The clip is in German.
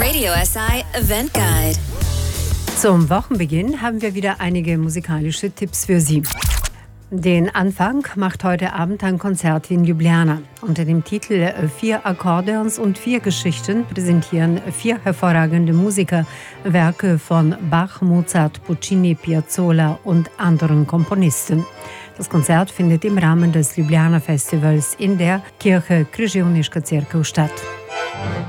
Radio SI Event Guide. Zum Wochenbeginn haben wir wieder einige musikalische Tipps für Sie. Den Anfang macht heute Abend ein Konzert in Ljubljana. Unter dem Titel 4 Akkordeons und 4 Geschichten präsentieren 4 hervorragende Musiker Werke von Bach, Mozart, Puccini, Piazzolla und anderen Komponisten. Das Konzert findet im Rahmen des Ljubljana Festivals in der Kirche Križevniška Cerkev statt.